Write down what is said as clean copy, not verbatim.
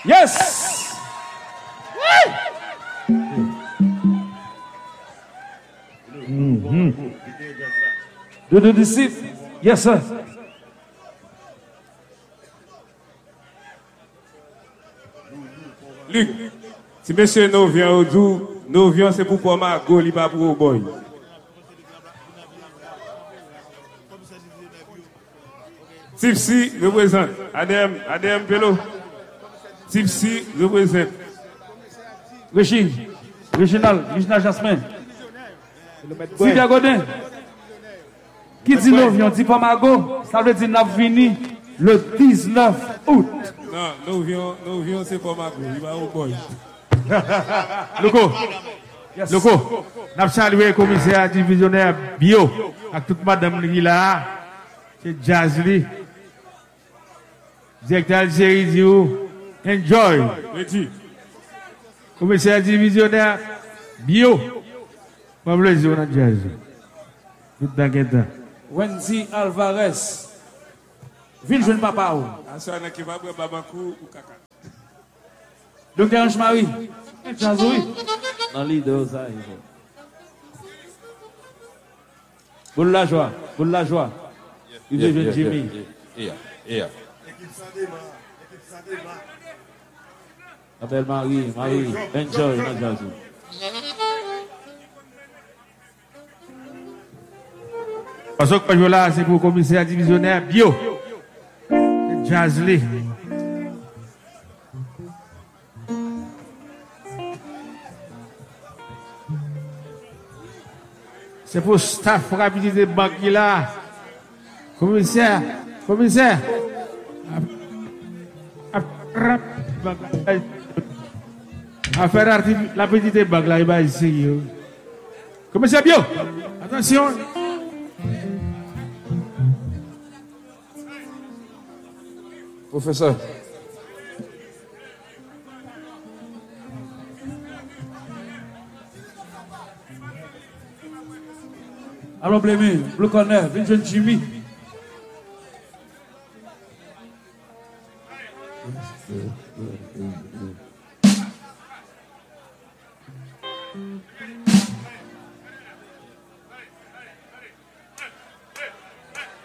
Yes! De disciples. Yes, sir. Luc, si monsieur nous vient au doux, nous vient c'est pour moi Margot, il pas pour boy. Tipsy représente. Adem Pelo. Tipsy représente. Réginal Jasmin. Sylvia Godin. Qui dit nous vions, dit pas Margot, ça veut dire nous venons le 19 août. Non, nous vions c'est pour Margot, il va au boy. Loco. Loco. Nous saluons le commissaire divisionnaire bio. Avec toute madame qui est là. C'est Jazzy. Directeur Algérie dit enjoy. Commissaire divisionnaire bio. Pas plaisir on a Jazzy. Tout dans temps. Wendy Alvarez. Ville jeune papa. Asana qui va prendre Babakou ou Kaka. Docteur Ange-Marie. Janzoui. Dans l'idée ça. Pour la joie. Il devient Jimmy. Appelle Marie, enjoy, Parce que je là, c'est pour le commissaire divisionnaire bio. Jazzy. C'est pour le staff rapidité banque là. Commissaire. Affaire la petite banque là, il va ici. Commissaire bio. Attention. Professeur. Allons blâmer, Blue Corner, Vincent Jimmy.